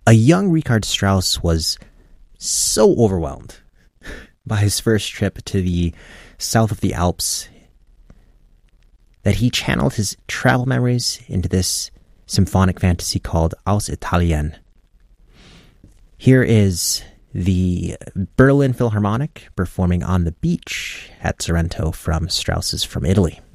A young Richard Strauss was so overwhelmed by his first trip to the south of the Alps that he channeled his travel memories into this symphonic fantasy called Aus Italien. Here is the Berlin Philharmonic performing On the Beach at Sorrento from Strauss's From Italy.